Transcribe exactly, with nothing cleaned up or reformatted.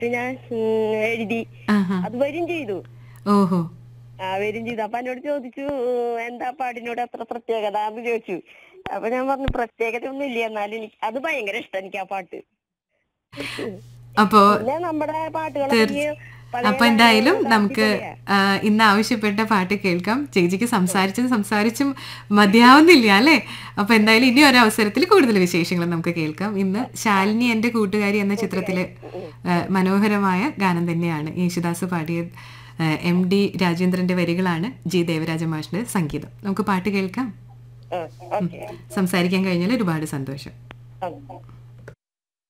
ഞാൻ ഉം, എഴുതി. ആഹാ. അത് വരും ചെയ്തു. ഓഹോ. ആ വരും ചെയ്തു. അപ്പൊ എന്നോട് ചോദിച്ചു ഉം, എന്താ പാട്ടിനോട് എത്ര പ്രത്യേകത എന്ന് ചോദിച്ചു. അപ്പൊ ഞാൻ പറഞ്ഞു പ്രത്യേകത ഒന്നും ഇല്ല, എന്നാലും എനിക്ക് അത് ഭയങ്കര ഇഷ്ടം എനിക്ക് ആ പാട്ട്. അപ്പോ പിന്നെ നമ്മുടെ പാട്ടുകളൊക്കെ ഈ തീർച്ച പഴയ അപ്പൊ എന്തായാലും ഗാനങ്ങളൊക്കെ നമുക്ക് അടിപൊളിയാ. ആ, ഇന്ന് ആവശ്യപ്പെട്ട പാട്ട് കേൾക്കാം. ചേച്ചിക്ക് സംസാരിച്ചും സംസാരിച്ചും മതിയാവുന്നില്ല അല്ലേ? അപ്പൊ എന്തായാലും ഇനി ഒരു അവസരത്തിൽ കൂടുതൽ വിശേഷങ്ങൾ നമുക്ക് കേൾക്കാം. ഇന്ന് ശാലിനി എന്റെ കൂട്ടുകാരി എന്ന ചിത്രത്തിലെ കൂട്ടുകാരി. ഉം, ആ, ഉം. മനോഹരമായ ഗാനം തന്നെയാണ് യേശുദാസ് പാടിയ. ആ, എം ഡി രാജേന്ദ്രന്റെ വരികളാണ് ജി ദേവരാജ മാഷിന്റെ സംഗീതം. നമുക്ക് പാട്ട് കേൾക്കാം. ആ, ഓക്കെ. സംസാരിക്കാൻ കഴിഞ്ഞാൽ ഒരുപാട് സന്തോഷം. ആ.